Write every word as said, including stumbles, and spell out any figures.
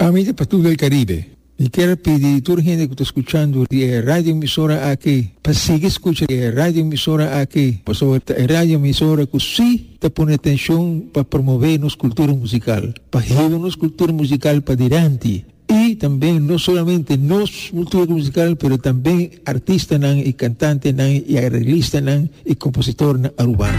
Amiga para todo el Caribe, y quiero pedir a toda la gente que está escuchando de radio emisora aquí, para seguir escuchando de radio emisora aquí, por sobre la radio emisora que sí te pone atención para promover nuestra cultura musical, para llevar nuestra cultura musical para adelante. Y también no solamente nos cultura musical, pero también artistas y cantantes y arreglistas y compositores urbanos.